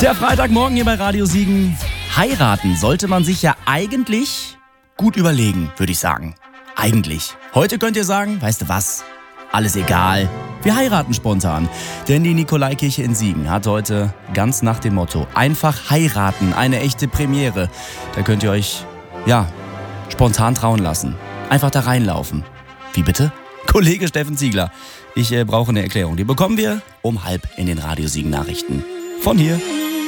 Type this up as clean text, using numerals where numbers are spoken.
Der Freitagmorgen hier bei Radio Siegen. Heiraten sollte man sich ja eigentlich gut überlegen, würde ich sagen. Eigentlich. Heute könnt ihr sagen, weißt du was? Alles egal. Wir heiraten spontan. Denn die Nikolaikirche in Siegen hat heute ganz nach dem Motto einfach heiraten, eine echte Premiere. Da könnt ihr euch, spontan trauen lassen. Einfach da reinlaufen. Wie bitte? Kollege Steffen Ziegler. Ich brauche eine Erklärung. Die bekommen wir um 12:30 in den Radio Siegen Nachrichten. Von hier.